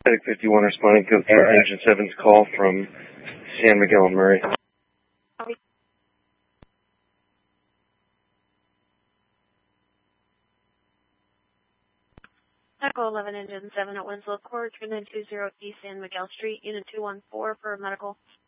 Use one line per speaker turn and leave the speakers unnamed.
Medic 51 responding to Engine 7's call from San Miguel and Murray.
Echo 11 Engine 7 at Winslow Court, 3920 East San Miguel Street, Unit 214 for medical.